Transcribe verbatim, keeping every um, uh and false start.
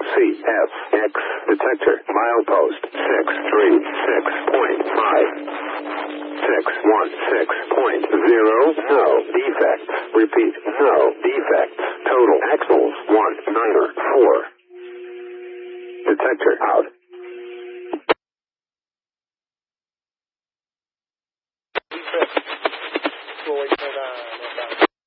C F X detector milepost six three six point five. six one six point zero. No defects. Repeat, no defects.